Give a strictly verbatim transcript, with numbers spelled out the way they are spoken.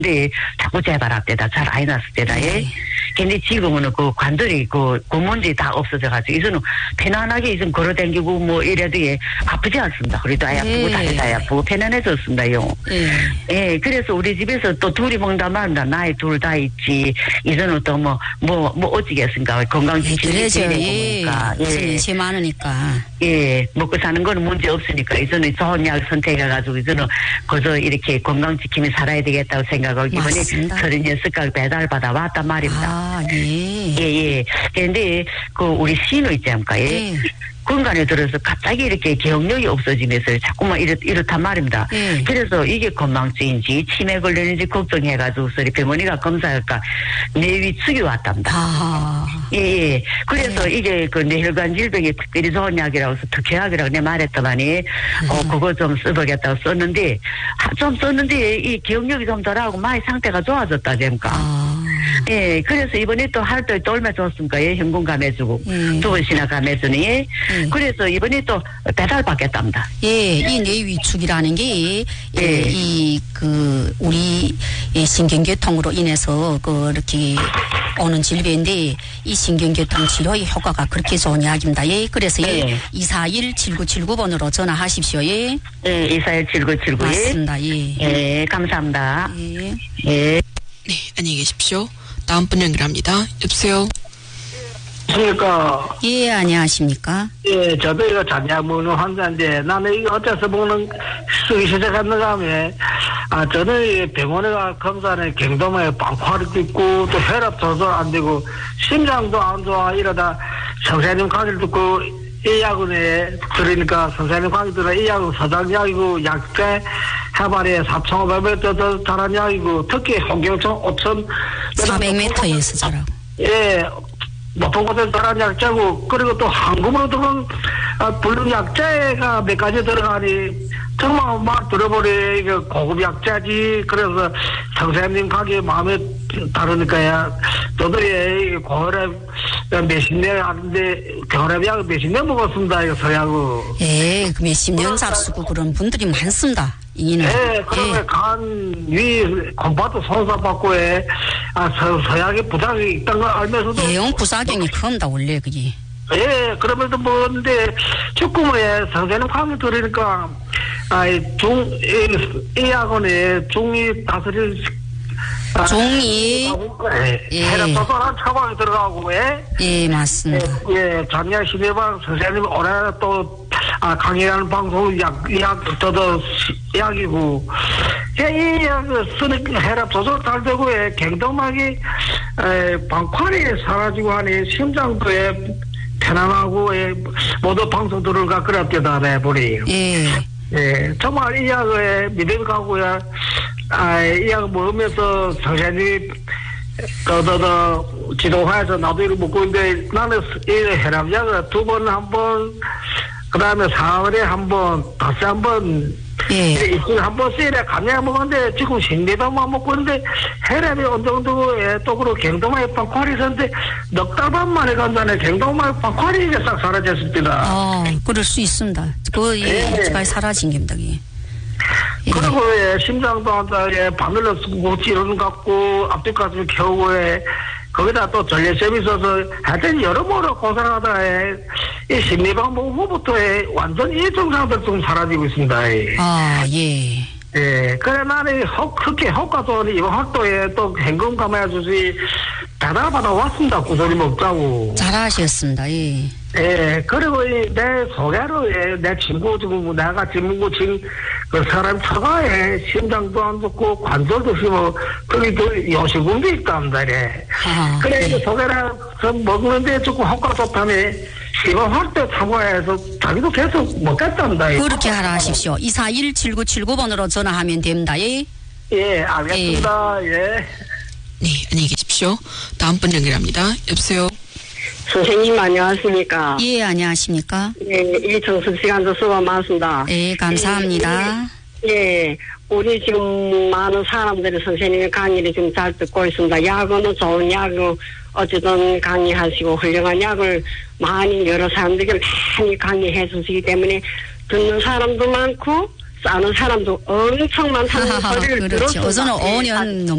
네, 자꾸 재발합되다, 잘 안 났을 때다, 예. 근데 지금은 그 관절이 그 고문지 다 없어져가지고, 이제는 편안하게 이제 걸어다니고 뭐 이래도 예, 아프지 않습니다. 허리도 아예 아프고, 예. 다리도 아예 아프고, 편안해졌습니다요. 예. 예, 그래서 우리 집에서 또 둘이 먹다 말다, 나이 둘 다 있지. 이제는 또 뭐, 뭐, 뭐 어찌겠습니까? 건강지킴이 그래죠. 지내고 예. 보니까. 예. 제 많으니까. 예, 먹고 사는 거는 문제 없으니까, 이제는 좋은 약 선택해가지고, 이제는 그저 이렇게 건강지킴이 살아야 되겠다고 생각하고, 이번에 맞습니다. 서른여섯 갈 배달받아 왔단 말입니다. 아, 예. 예, 예. 근데, 그, 우리 신우 있지 않습니까? 예. 예. 건강에 들어서 갑자기 이렇게 기억력이 없어지면서 자꾸만 이렇, 이렇단 말입니다. 예. 그래서 이게 건망증인지 치매 걸리는지 걱정해가지고 서리 병원이가 검사할까 뇌위축이 왔답니다. 아. 예, 예. 그래서 예. 이게 그 뇌혈관 질병에 특별히 좋은 약이라고 해서 특효약이라고 내 말했더만이, 어, 그거 좀 써보겠다고 썼는데, 하, 좀 썼는데 이 기억력이 좀 덜하고 많이 상태가 좋아졌다, 됩니까? 아. 예, 그래서 이번에 또 할 때 또 얼마 줬습니까? 예, 현금 감해주고. 예. 두 번씩이나 감해주니. 예. 예. 그래서 이번에 또 배달 받겠답니다. 예, 이 뇌위축이라는 게, 예, 예. 이, 그, 우리, 예, 신경계통으로 인해서, 그, 이렇게 오는 질병인데, 이 신경계통 치료의 효과가 그렇게 좋은 약입니다. 예, 그래서 예, 예. 이사일 칠구칠구 번으로 전화하십시오. 예. 예, 이사일 칠구칠구. 맞습니다. 예. 예, 감사합니다. 예. 예. 네, 안녕히 계십시오. 다음 분 연결합니다. 여보세요. 그러니까 예, 안녕하십니까? 예, 저도 이거 잔약 먹는 환자인데 나는 이거 어째서 먹는 쓰기 시작했는가 하면 아 저는 이 병원에 가 검사는 경동에 빵파리도 있고 또 혈압 조절 안 되고 심장도 안 좋아 이러다 선생님 강의를 듣고 이 약원에 들으니까 선생님 강의 들어 이 약은 서장약이고 약제 해발에 사천오백 미터 더 잘한 약이고 특히 홍경천 오천 사백 미터에서 자라고. 예. 높은 곳에 들어간 약자고, 그리고 또 한국으로 들어온, 아, 불륜 약자가 몇 가지 들어가니, 정말 막 들어버려, 이거 고급 약자지. 그래서 선생님 가게 마음에 다르니까야, 저도 예, 고혈압 몇십 년 하는데, 고혈압 약 몇십 년 먹었습니다, 이거 서약을. 예, 그 몇십 년 잡수고 그런 분들이 많습니다. 이는. 예, 그러면 예. 간, 위, 콤파도 손상받고, 예, 아, 서, 서약에 부작용이 있다는 걸 알면서도. 예용 부작용이 큰다, 원래, 그게. 예, 그러면서 뭔데, 축구부에 선생님 강의 들으니까, 아, 중, 이, 이 학원에 중이 다스릴, 아, 중이, 예, 예. 해라 소설한 차방에 들어가고, 예. 예, 맞습니다. 예, 예, 작년 심해방 선생님 올해 또, 아, 강의하는 방송 약, 약, 저도 약이고, 예, 이 약 쓰는 혈압 조절 잘 되고, 예, 갱동막이, 에, 방판이 사라지고 하니 심장도 예, 편안하고, 예, 모두 방송 들어가 그랬겠다, 네, 보니. 예. 예, 정말 이 약에 믿음 가고야, 아, 이 약 먹으면서 선생님이, 그, 저, 저, 지도화에서 나도 이거 먹고 있는데, 나는 이 혈압약을 두 번, 한 번, 그 다음에 사월에 한 번, 다시 한 번, 예. 일주일에 한 번씩 이래 감량 먹었는데, 지금 신대방만 먹고 있는데, 혈압이 어느 정도에 또 그리고 갱동마의 빵ኳ리 있었는데, 넉 달 반 만에 간다네, 갱동마의 빵ኳ리 이게 싹 사라졌습니다. 어, 그럴 수 있습니다. 그, 예, 예. 가 사라진 겁니다, 그게. 예. 그리고 예, 심장도 한다, 예, 바늘로 쓰고 찌르는 것 같고, 앞뒤까지 겨우고, 예, 거기다 또 전례점이 있어서, 하여튼 여러모로 고생하다가, 예, 이 심리방법 후부터, 예, 완전 이 증상들 좀 사라지고 있습니다, 예. 아, 예. 예, 그래, 나는, 혹, 특히 효과도 이번 학도에 또 현금 감아주지, 배달받아 왔습니다, 구소리 먹자고. 잘하셨습니다, 예. 예, 그리고 이, 내 소개로, 예, 내 친구, 지금, 내가 친구, 지금, 그 사람 처가에 심장도 안 좋고, 관절도 심어, 거기 또 요식금도 있답니다, 예. 아, 그래, 예. 소개를 좀 먹는데 조금 효과 좋다며, 이번 학도 참고해서 자기도 계속 먹겠답니다, 예. 그렇게 하라 하십시오. 이사일 칠구칠구 번으로 전화하면 됩니다, 예. 예, 알겠습니다, 예. 네, 안녕히 계십시오. 다음 분 연결합니다. 여보세요. 선생님 안녕하십니까? 예, 안녕하십니까? 예, 이 정수 시간도 수고 많습니다. 예, 감사합니다. 예, 우리 지금 많은 사람들이 선생님의 강의를 지금 잘 듣고 있습니다. 약은 좋은 약을 어쨌든 강의하시고 훌륭한 약을 많이 여러 사람들이 많이 강의해 주시기 때문에 듣는 사람도 많고 싸는 사람도 엄청 많다는 소리를 그렇죠. 들었습니다. 우선은 예, 오 년